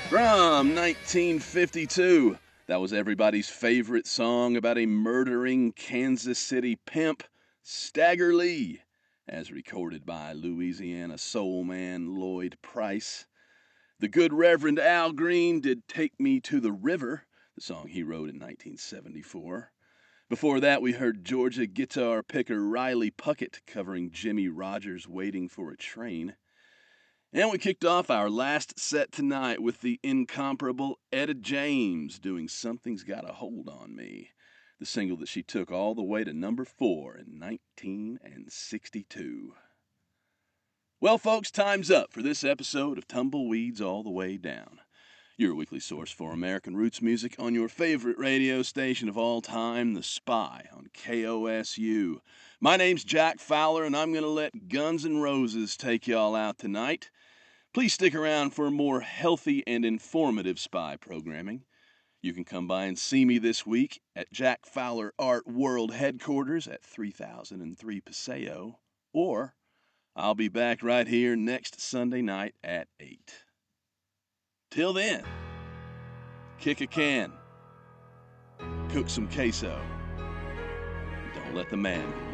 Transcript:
From 1952, that was everybody's favorite song about a murdering Kansas City pimp, Stagger Lee, as recorded by Louisiana soul man Lloyd Price. The good Reverend Al Green did Take Me to the River, the song he wrote in 1974. Before that, we heard Georgia guitar picker Riley Puckett covering Jimmie Rodgers' Waiting for a Train. And we kicked off our last set tonight with the incomparable Etta James doing Something's Got a Hold on Me, the single that she took all the way to number 4 in 1962. Well, folks, time's up for this episode of Tumbleweeds All the Way Down, your weekly source for American roots music on your favorite radio station of all time, The Spy on KOSU. My name's Jack Fowler, and I'm going to let Guns N' Roses take y'all out tonight. Please stick around for more healthy and informative spy programming. You can come by and see me this week at Jack Fowler Art World Headquarters at 3003 Paseo, or I'll be back right here next Sunday night at 8. Till then, kick a can, cook some queso, don't let the man